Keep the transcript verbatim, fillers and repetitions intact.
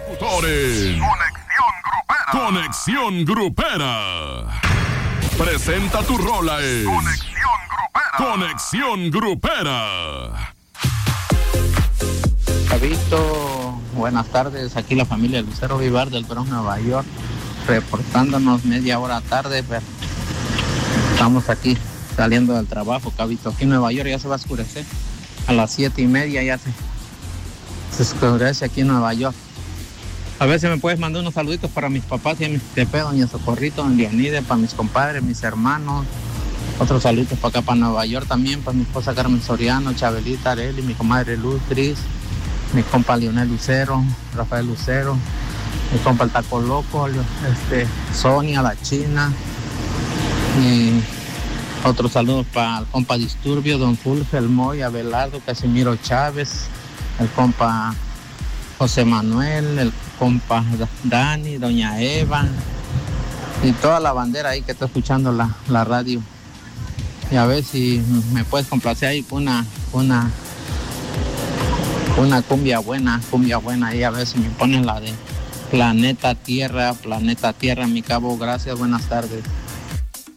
Locutores. Conexión Grupera. Conexión Grupera. Presenta tu rola en Conexión Grupera. Conexión Grupera. Javito, buenas tardes. Aquí la familia Lucero Vivar del Bronx, Nueva York, reportándonos media hora tarde, pero estamos aquí saliendo del trabajo, Javito. Aquí en Nueva York ya se va a oscurecer. A las siete y media ya se, se oscurece aquí en Nueva York. A ver si me puedes mandar unos saluditos para mis papás y a mi Tepe, doña Socorrito, don Leonide, para mis compadres, mis hermanos. Otros saluditos para acá, para Nueva York también, para mi esposa Carmen Soriano, Chabelita, Areli, mi comadre Luz, Cris, mi compa Leonel Lucero, Rafael Lucero, mi compa el Taco Loco, este, Sonia, la China. Y otros saludos para el compa Disturbio, don Fulge, el Moy, Abelardo, Casimiro Chávez, el compa José Manuel, el compa Dani, doña Eva y toda la bandera ahí que está escuchando la, la radio. Y a ver si me puedes complacer ahí con una, una, una cumbia buena, cumbia buena ahí, a ver si me ponen la de Planeta Tierra, Planeta Tierra, mi cabo. Gracias, buenas tardes.